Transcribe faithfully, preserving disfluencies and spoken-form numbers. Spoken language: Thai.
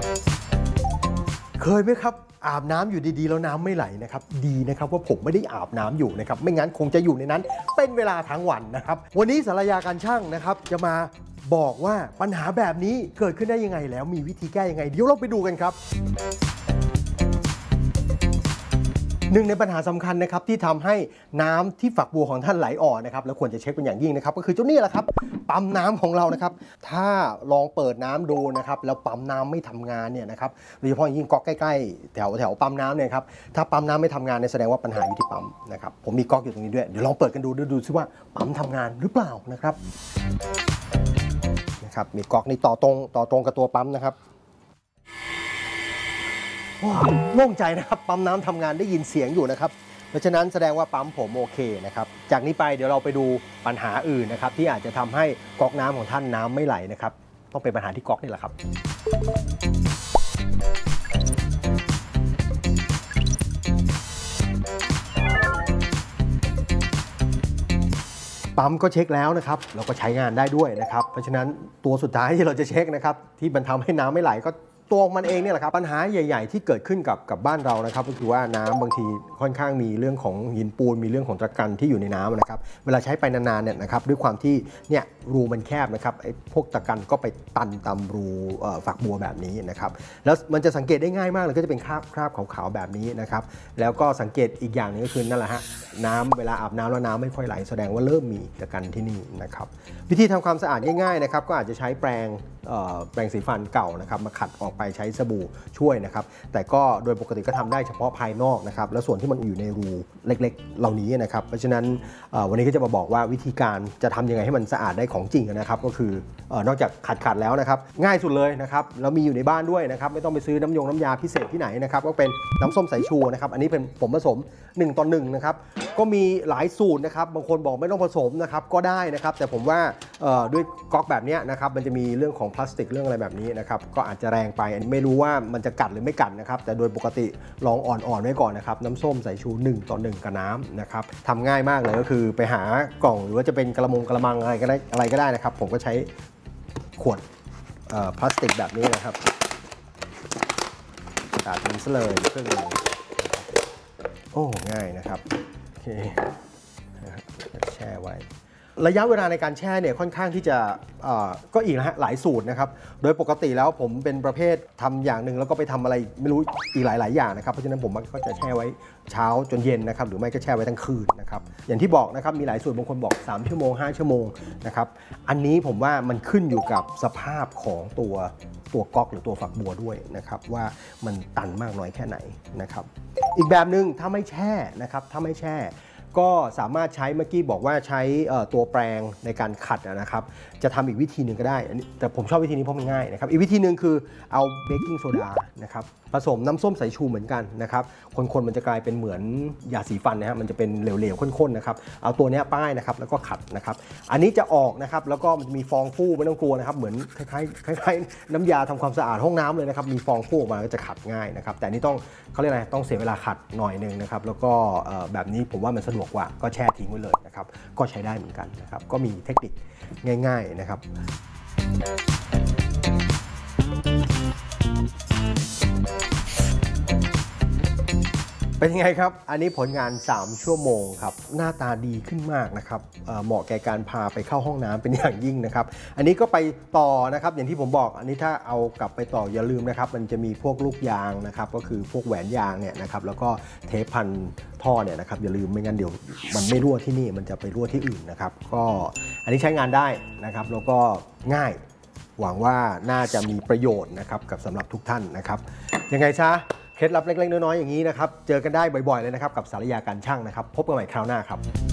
เคยไหมครับอาบน้ำอยู่ดีๆแล้วน้ำไม่ไหลนะครับดีนะครับว่าผมไม่ได้อาบน้ำอยู่นะครับไม่งั้นคงจะอยู่ในนั้นเป็นเวลาทั้งวันนะครับวันนี้สารยาการช่างนะครับจะมาบอกว่าปัญหาแบบนี้เกิดขึ้นได้ยังไงแล้วมีวิธีแก้ยังไงเดี๋ยวเราไปดูกันครับหนึ่งในปัญหาสำคัญนะครับที่ทำให้น้ำที่ฝักบัวของท่านไหลออกนะครับแล้วควรจะเช็คเป็นอย่างยิ่งนะครับก็คือเจ้านี่แหละครับปั๊มน้ำของเรานะครับถ้าลองเปิดน้ำดูนะครับแล้วปั๊มน้ำไม่ทำงานเนี่ยนะครับโดยเฉพาะยิ่งก๊อกใกล้ๆแถวแถวปั๊มน้ำเนี่ยครับถ้าปั๊มน้ำไม่ทำงานเนี่ยแสดงว่าปัญหาอยู่ที่ปั๊มนะครับผมมีก๊อกอยู่ตรงนี้ด้วยเดี๋ยวลองเปิดกันดูดูดูซิว่าปั๊มทำงานหรือเปล่านะครับนะครับมีก๊อกนี่ต่อตรงต่อตรงกับตัวปั๊มนะครับโล่งใจนะครับปั๊มน้ำทำงานได้ยินเสียงอยู่นะครับเพราะฉะนั้นแสดงว่าปั๊มผมโอเคนะครับจากนี้ไปเดี๋ยวเราไปดูปัญหาอื่นนะครับที่อาจจะทำให้ก๊อกน้ำของท่านน้ำไม่ไหลนะครับต้องเป็นปัญหาที่ก๊อกนี่แหละครับปั๊มก็เช็คแล้วนะครับเราก็ใช้งานได้ด้วยนะครับเพราะฉะนั้นตัวสุดท้ายที่เราจะเช็คนะครับที่มันทำให้น้ำไม่ไหลก็ตัวมันเองเนี่ยแหละครับปัญหาใหญ่ๆที่เกิดขึ้นกับกับบ้านเรานะครับก็คือว่าน้ำบางทีค่อนข้างมีเรื่องของหินปูนมีเรื่องของตะกันที่อยู่ในน้ำนะครับเวลาใช้ไปนานๆเนี่ยนะครับด้วยความที่เนี่ยรูมันแคบนะครับไอ้พวกตะกันก็ไปตันตามรูฝักบัวแบบนี้นะครับแล้วมันจะสังเกตได้ง่ายมากเลยก็จะเป็นคราบคราบขาวๆแบบนี้นะครับแล้วก็สังเกตอีกอย่างนึงก็คือนั่นแหละฮะน้ำเวลาอาบน้ำแล้วน้ำไม่ค่อยไหลแสดงว่าเริ่มมีตะกันที่นี่นะครับวิธีทำความสะอาดง่ายๆนะครับก็อาจจะใช้แปรงแปรงสีฟันเก่านะครับมาขัดออกไปใช้สบู่ช่วยนะครับแต่ก็โดยปกติก็ทำได้เฉพาะภายนอกนะครับแล้วส่วนที่มันอยู่ในรูเล็กๆเหล่านี้นะครับเพราะฉะนั้นวันนี้ก็จะมาบอกว่าวิธีการจะทำยังไงให้มันสะอาดได้ของจริงนะครับก็คือนอกจากขัดขัดแล้วนะครับง่ายสุดเลยนะครับแล้วมีอยู่ในบ้านด้วยนะครับไม่ต้องไปซื้อน้ำยงน้ำยาพิเศษที่ไหนนะครับก็เป็นน้ำส้มสายชูนะครับอันนี้เป็นผมผสมหนึ่งต่อหนึ่งนะครับก็มีหลายสูตรนะครับบางคนบอกไม่ต้องผสมนะครับก็ได้นะครับแต่ผมว่าด้วยก๊อกแบบนี้นะครับมันจะมีเรื่องของพลาสติกเรื่องอะไรแบบนี้นะครับก็อาจจะแรงไปไม่รู้ว่ามันจะกัดหรือไม่กัดนะครับแต่โดยปกติลองอ่อนๆไว้ก่อนนะครับน้ำส้มสายชูหนึ่งต่อหนึ่งกับน้ำนะครับทำง่ายมากเลยก็คือไปหากล่องหรือว่าจะเป็นกระมงกระมังอะไรก็ได้อะไรก็ได้นะครับผมก็ใช้ขวดพลาสติกแบบนี้นะครับตัดมันซะเลยเครื่องนึงโอ้ง่ายนะครับโอเคแช่ไว้ระยะเวลาในการแช่เนี่ยค่อนข้างที่จะก็อีกนะฮะหลายสูตรนะครับโดยปกติแล้วผมเป็นประเภททำอย่างหนึ่งแล้วก็ไปทำอะไรไม่รู้อีกหลายๆอย่างนะครับเพราะฉะนั้นผมก็จะแช่ไว้เช้าจนเย็นนะครับหรือไม่ก็แช่ไว้ทั้งคืนนะครับอย่างที่บอกนะครับมีหลายสูตรบางคนบอกสามชั่วโมงห้าชั่วโมงนะครับอันนี้ผมว่ามันขึ้นอยู่กับสภาพของตัวตัวก๊อกหรือตัวฝักบัวด้วยนะครับว่ามันตันมากน้อยแค่ไหนนะครับอีกแบบหนึ่งถ้าไม่แช่นะครับถ้าไม่แช่ก็สามารถใช้เมื่อกี้บอกว่าใช้ตัวแปรงในการขัดนะครับจะทำอีกวิธีหนึ่งก็ได้แต่ผมชอบวิธีนี้เพราะมันง่ายนะครับอีกวิธีหนึ่งคือเอาเบกกิ้งโซดานะครับผสมน้ำส้มสายชูเหมือนกันนะครับคนๆมันจะกลายเป็นเหมือนยาสีฟันนะฮะมันจะเป็นเหลวๆข้นๆนะครับเอาตัวนี้ป้ายนะครับแล้วก็ขัดนะครับอันนี้จะออกนะครับแล้วก็มันจะมีฟองฟูไม่ต้องกลัวนะครับเหมือนคล้ายๆคล้ายๆน้ำยาทำความสะอาดห้องน้ำเลยนะครับมีฟองฟูออกมาก็จะขัดง่ายนะครับแต่นี่ต้องเขาเรียกอะไรต้องเสียเวลาขัดหน่อยนึงนะครับแล้วก็แบบนี้ผมว่ามันสะดวกกว่าก็แช่ทิ้งไว้เลยนะครับก็ใช้ได้เหมือนกันนะครับก็มีเทคนิคง่ายๆนะครับเป็นยังไงครับอันนี้ผลงานสามชั่วโมงครับหน้าตาดีขึ้นมากนะครับเหมาะแก่การพาไปเข้าห้องน้ำเป็นอย่างยิ่งนะครับอันนี้ก็ไปต่อนะครับอย่างที่ผมบอกอันนี้ถ้าเอากลับไปต่ออย่าลืมนะครับมันจะมีพวกลูกยางนะครับก็คือพวกแหวนยางเนี่ยนะครับแล้วก็เทปพันท่อเนี่ยนะครับอย่าลืมไม่งั้นเดี๋ยวมันไม่รั่วที่นี่มันจะไปรั่วที่อื่นนะครับก็อันนี้ใช้งานได้นะครับแล้วก็ง่ายหวังว่าน่าจะมีประโยชน์นะครับกับสำหรับทุกท่านนะครับยังไงซะเคล็ดลับเล็กๆน้อยๆอย่างนี้นะครับเจอกันได้บ่อยๆเลยนะครับกับสารยาการช่างนะครับพบกันใหม่คราวหน้าครับ